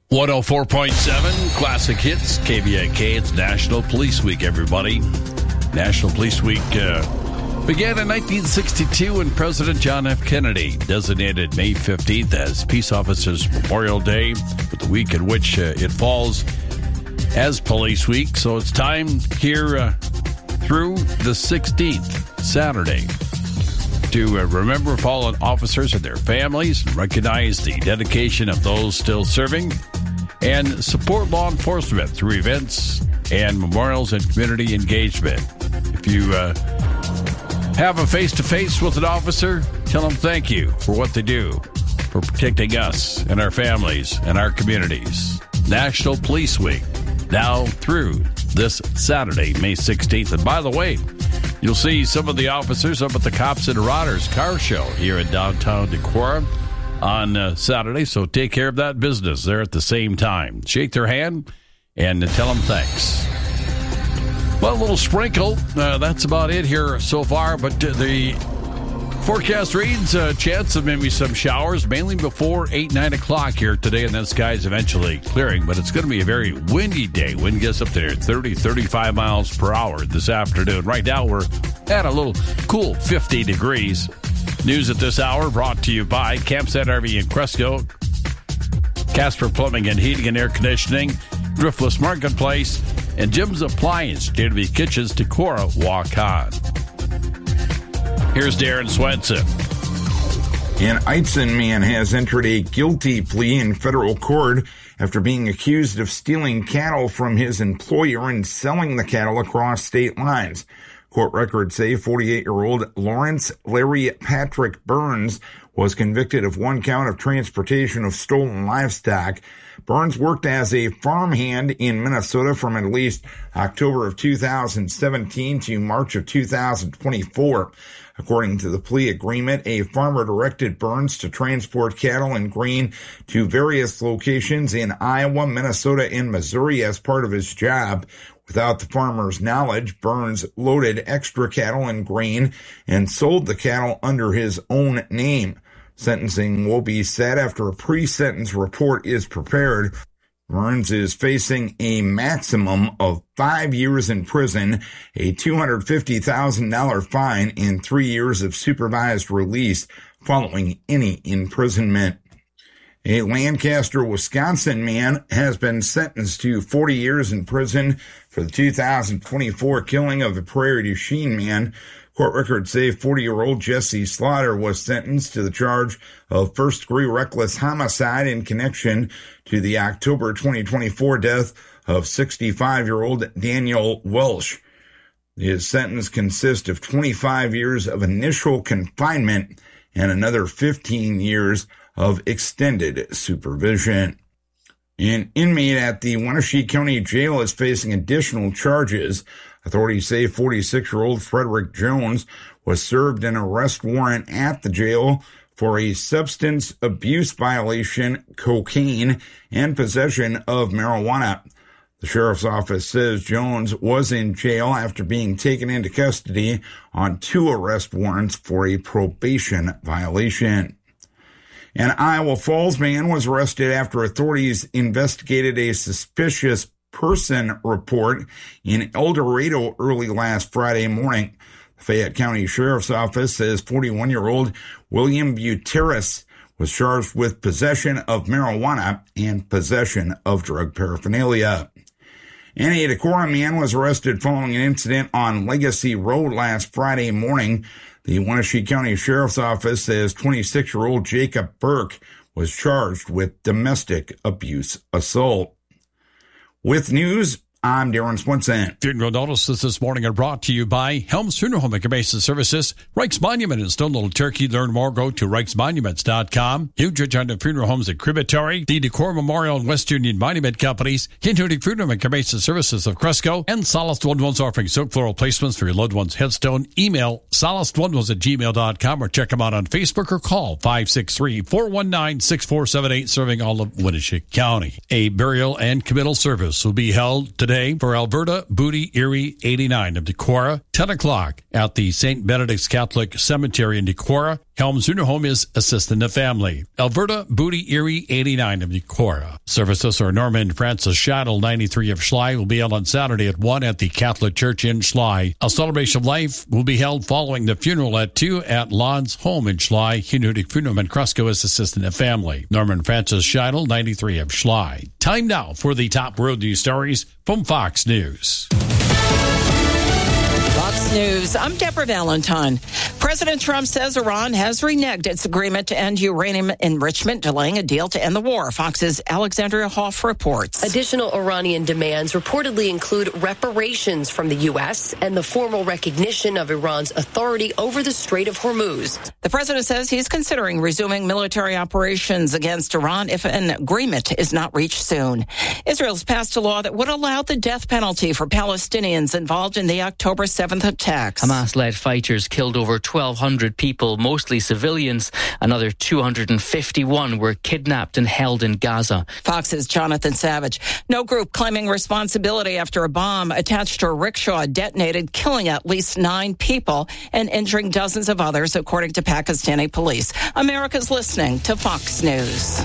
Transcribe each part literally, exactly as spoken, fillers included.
one oh four point seven Classic Hits, K B A K. It's National Police Week, everybody. National Police Week uh, began in nineteen sixty-two when President John F. Kennedy designated May fifteenth as Peace Officers Memorial Day, with the week in which uh, it falls as Police Week. So it's time here uh, through the sixteenth, Saturday, to uh, remember fallen officers and their families, and recognize the dedication of those still serving, and support law enforcement through events and memorials and community engagement. If you uh, have a face-to-face with an officer, tell them thank you for what they do, for protecting us and our families and our communities. National Police Week, now through this Saturday, May sixteenth. And by the way, you'll see some of the officers up at the Cops and Marauders car show here in downtown Decorah on uh, Saturday, so take care of that business there at the same time. Shake their hand and tell them thanks. Well, a little sprinkle. Uh, that's about it here so far, but uh, the forecast reads a chance of maybe some showers, mainly before eight, nine o'clock here today, and then skies eventually clearing. But it's going to be a very windy day. Wind gets up there thirty, thirty-five miles per hour this afternoon. Right now, we're at a little cool fifty degrees. News at this hour brought to you by Campsite R V in Cresco, Casper Plumbing and Heating and Air Conditioning, Driftless Marketplace, and Jim's Appliance, J W Kitchens, Decorah, Walk-On. Here's Darren Swenson. An Eitzen man has entered a guilty plea in federal court after being accused of stealing cattle from his employer and selling the cattle across state lines. Court records say forty-eight-year-old Lawrence Larry Patrick Burns was convicted of one count of transportation of stolen livestock. Burns worked as a farmhand in Minnesota from at least October of two thousand seventeen to March of two thousand twenty-four. According to the plea agreement, a farmer directed Burns to transport cattle and grain to various locations in Iowa, Minnesota, and Missouri as part of his job. Without the farmer's knowledge, Burns loaded extra cattle and grain and sold the cattle under his own name. Sentencing will be set after a pre-sentence report is prepared. Burns is facing a maximum of five years in prison, a two hundred fifty thousand dollars fine, and three years of supervised release following any imprisonment. A Lancaster, Wisconsin man has been sentenced to forty years in prison for the two thousand twenty-four killing of a Prairie du Chien man. Court records say forty-year-old Jesse Slaughter was sentenced to the charge of first-degree reckless homicide in connection to the October twenty twenty-four death of sixty-five-year-old Daniel Welsh. His sentence consists of twenty-five years of initial confinement and another fifteen years of extended supervision. An inmate at the Wenatchee County Jail is facing additional charges. Authorities say forty-six-year-old Frederick Jones was served an arrest warrant at the jail for a substance abuse violation, cocaine, and possession of marijuana. The sheriff's office says Jones was in jail after being taken into custody on two arrest warrants for a probation violation. An Iowa Falls man was arrested after authorities investigated a suspicious person report in El Dorado early last Friday morning. The Fayette County Sheriff's Office says forty-one-year-old William Buteris was charged with possession of marijuana and possession of drug paraphernalia. And a Decorah man was arrested following an incident on Legacy Road last Friday morning. The Wenatchee County Sheriff's Office says twenty-six-year-old Jacob Burke was charged with domestic abuse assault. With news, I'm Darren Swenson. Funeral notices this morning are brought to you by Helms Funeral Home and Cremation Services, Reich's Monument in Stone Little Turkey. Learn more, go to reichs monuments dot com. Huge on the Funeral Homes at Cribatory, the Decorah Memorial and West Union Monument Companies, Hinton Funeral Home and Cremation Services of Cresco, and Solace Loved Ones offering silk floral placements for your loved one's headstone. Email solace loved ones at gmail dot com or check them out on Facebook or call five six three, four one nine, six four seven eight, serving all of Wenatchee County. A burial and committal service will be held today for Alberta Booty Erie eighty-nine of Decorah, ten o'clock at the Saint Benedict's Catholic Cemetery in Decorah. Helms Funeral Home is assisting the family. Alberta, Booty, Erie, eighty-nine of Decorah. Services are Norman Francis Shaddle, ninety-three of Schley, will be held on Saturday at one at the Catholic Church in Schley. A celebration of life will be held following the funeral at two at Lon's home in Schley. Hunutic Funeral and Cresco is assisting the family. Norman Francis Shaddle, ninety-three of Schley. Time now for the top road news stories from Fox News. Fox News. I'm Deborah Valentine. President Trump says Iran has reneged its agreement to end uranium enrichment, delaying a deal to end the war. Fox's Alexandria Hoff reports. Additional Iranian demands reportedly include reparations from the U S and the formal recognition of Iran's authority over the Strait of Hormuz. The president says he's considering resuming military operations against Iran if an agreement is not reached soon. Israel's passed a law that would allow the death penalty for Palestinians involved in the October seventh attacks. Hamas-led fighters killed over twelve hundred people, mostly civilians. Another two hundred fifty-one were kidnapped and held in Gaza. Fox's Jonathan Savage. No group claiming responsibility after a bomb attached to a rickshaw detonated, killing at least nine people and injuring dozens of others, according to Pakistani police. America's listening to Fox News.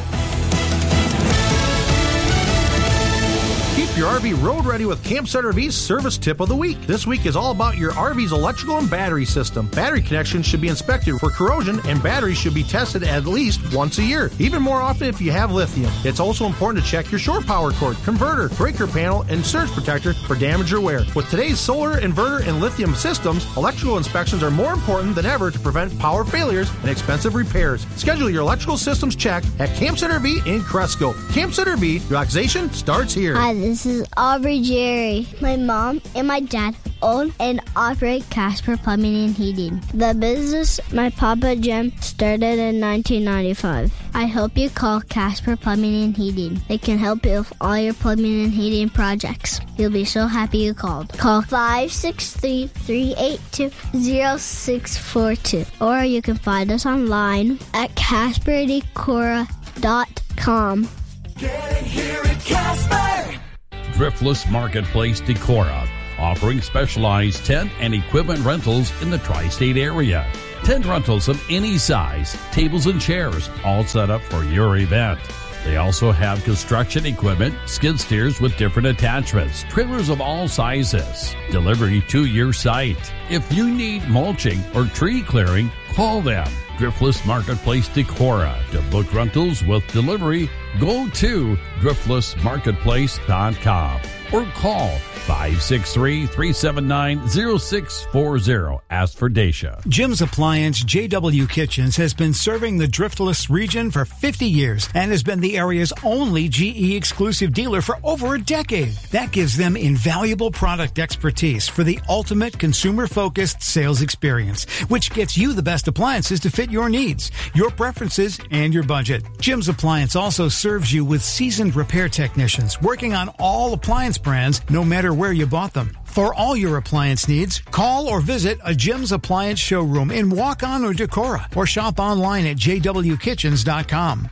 Keep your R V road ready with Campsite R V's service tip of the week. This week is all about your R V's electrical and battery system. Battery connections should be inspected for corrosion, and batteries should be tested at least once a year, even more often if you have lithium. It's also important to check your short power cord, converter, breaker panel, and surge protector for damage or wear. With today's solar, inverter, and lithium systems, electrical inspections are more important than ever to prevent power failures and expensive repairs. Schedule your electrical systems check at Campsite R V in Cresco. Campsite R V, relaxation starts here. Hi, this is Aubrey Jerry. My mom and my dad own and operate Casper Plumbing and Heating. The business my Papa Jim started in nineteen ninety-five. I hope you call Casper Plumbing and Heating. They can help you with all your plumbing and heating projects. You'll be so happy you called. Call five six three, three eight two, zero six four two. Or you can find us online at casper decora dot com. Getting here at Casper. Driftless Marketplace Decorah, offering specialized tent and equipment rentals in the tri-state area. Tent rentals of any size, tables and chairs, all set up for your event. They also have construction equipment, skid steers with different attachments, trailers of all sizes, delivery to your site. If you need mulching or tree clearing, call them. Driftless Marketplace Decorah. To book rentals with delivery, go to driftless marketplace dot com or call five six three, three seven nine, zero six four zero. Ask for Dacia. Jim's Appliance J W Kitchens has been serving the Driftless region for fifty years and has been the area's only G E exclusive dealer for over a decade. That gives them invaluable product expertise for the ultimate consumer-focused sales experience, which gets you the best appliances to fit your needs, your preferences, and your budget. Jim's Appliance also serves you with seasoned repair technicians working on all appliance brands, no matter where you bought them. For all your appliance needs, call or visit a Jim's Appliance showroom in Waukon or Decorah, or shop online at j w kitchens dot com.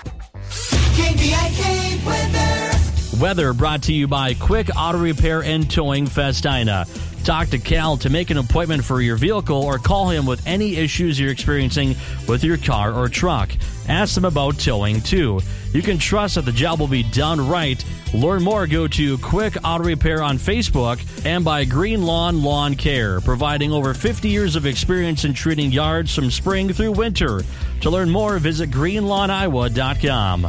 K B I K weather. Weather brought to you by Quick Auto Repair and Towing Festina. Talk to Cal to make an appointment for your vehicle or call him with any issues you're experiencing with your car or truck. Ask them about towing, too. You can trust that the job will be done right. Learn more, go to Quick Auto Repair on Facebook and by Green Lawn Lawn Care, providing over fifty years of experience in treating yards from spring through winter. To learn more, visit green lawn iowa dot com.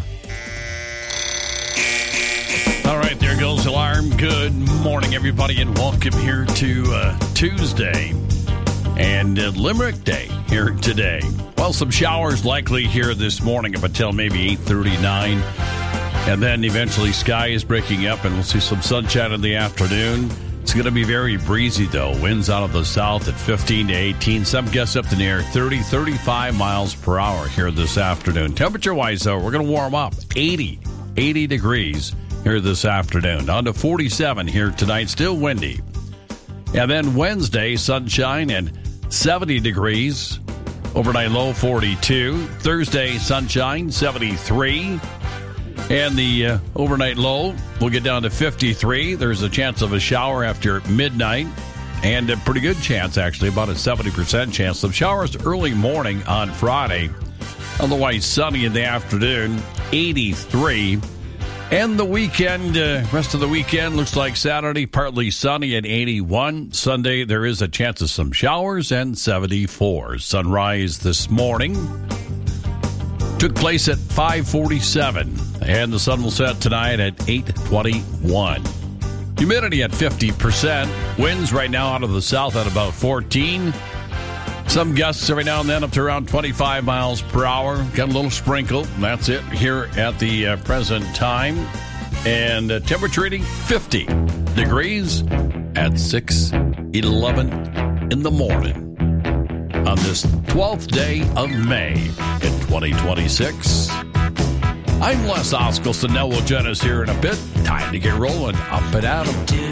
All right, there goes the alarm. Good morning, everybody, and welcome here to uh, Tuesday and uh, Limerick Day here today. Well, some showers likely here this morning up until maybe eight thirty-nine, and then eventually sky is breaking up, and we'll see some sunshine in the afternoon. It's going to be very breezy, though. Winds out of the south at fifteen to eighteen. Some gusts up to near thirty, thirty-five miles per hour here this afternoon. Temperature-wise, though, we're going to warm up. eighty, eighty degrees here this afternoon. Down to forty-seven here tonight. Still windy. And then Wednesday, sunshine and seventy degrees. Overnight low forty-two. Thursday, sunshine, seventy-three. And the uh, overnight low will get down to fifty-three. There's a chance of a shower after midnight. and a pretty good chance, actually, about a seventy percent chance. Some showers early morning on Friday. Otherwise sunny in the afternoon, eighty-three. And the weekend, uh, rest of the weekend looks like Saturday, partly sunny at eighty-one. Sunday, there is a chance of some showers and seventy-four. Sunrise this morning took place at five forty-seven, and the sun will set tonight at eight twenty-one. Humidity at fifty percent. Winds right now out of the south at about fourteen. Some gusts every now and then up to around twenty-five miles per hour. Got a little sprinkle. That's it here at the uh, present time. And uh, temperature reading fifty degrees at six eleven in the morning on this twelfth day of May in twenty twenty-six. I'm Les Oskelson. Now we'll join us here in a bit. Time to get rolling up and at 'em.